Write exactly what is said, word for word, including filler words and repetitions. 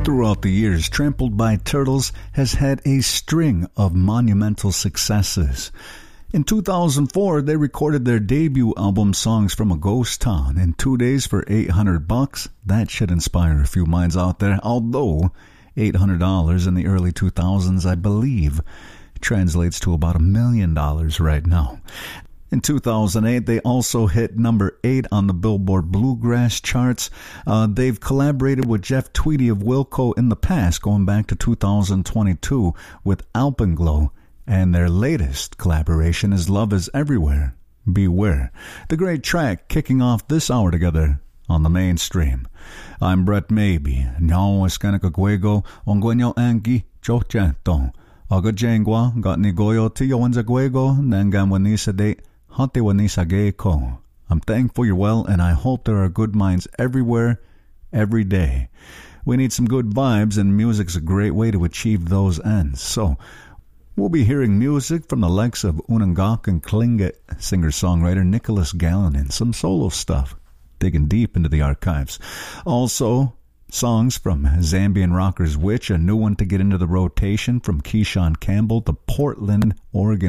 Throughout the years, Trampled by Turtles has had a string of monumental successes. In two thousand four, they recorded their debut album, Songs from a Ghost Town, in two days for eight hundred bucks. That should inspire a few minds out there, although eight hundred dollars in the early two thousands, I believe, translates to about a million dollars right now. In two thousand eight, they also hit number eight on the Billboard Bluegrass charts. Uh, they've collaborated with Jeff Tweedy of Wilco in the past, going back to two thousand twenty-two with Alpenglow. And their latest collaboration is Love is Everywhere, Beware. The great track kicking off this hour together on the mainstream. I'm Brett Maybe. Nyao eskanakaguego, ongwenyo anki, chochato. Aga jengwa, got nigoyo tiyo wanzaguego, nangamwanisa de. I'm thankful you're well, and I hope there are good minds everywhere, every day. We need some good vibes, and music's a great way to achieve those ends. So, we'll be hearing music from the likes of Unangak and Tlingit singer-songwriter Nicholas Gallen and some solo stuff, digging deep into the archives. Also, songs from Zambian rockers Witch, a new one to get into the rotation from Keyshawn Campbell, the Portland, Oregon